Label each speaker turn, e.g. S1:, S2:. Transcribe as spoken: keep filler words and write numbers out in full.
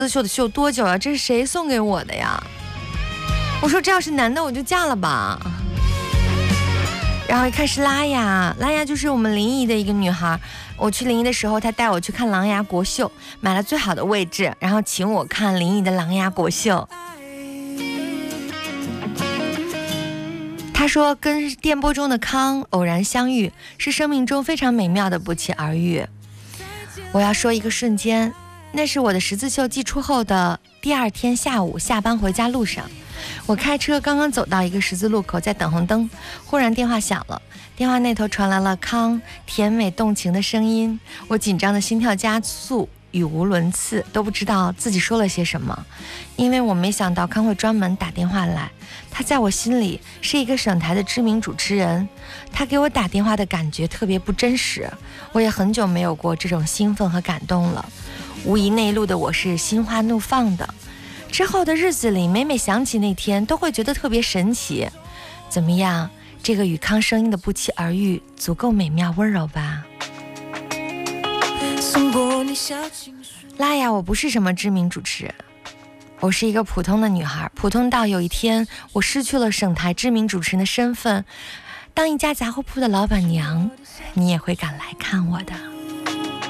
S1: 秀的秀多久啊？这是谁送给我的呀？我说这要是男的我就嫁了吧。然后一看是拉雅，拉雅就是我们临沂的一个女孩。我去临沂的时候，她带我去看琅琊国秀，买了最好的位置，然后请我看临沂的琅琊国秀。她说跟电波中的康偶然相遇，是生命中非常美妙的不期而遇。我要说一个瞬间，那是我的十字绣寄出后的第二天下午，下班回家路上，我开车刚刚走到一个十字路口，在等红灯，忽然电话响了，电话那头传来了康甜美动情的声音，我紧张的心跳加速，语无伦次，都不知道自己说了些什么，因为我没想到康会专门打电话来，他在我心里是一个省台的知名主持人，他给我打电话的感觉特别不真实，我也很久没有过这种兴奋和感动了，无疑那一路的我是心花怒放的。之后的日子里，每每想起那天，都会觉得特别神奇。怎么样，这个与康声音的不期而遇，足够美妙温柔吧？拉雅，我不是什么知名主持人，我是一个普通的女孩，普通到有一天我失去了省台知名主持人的身份，当一家杂货铺的老板娘，你也会赶来看我的。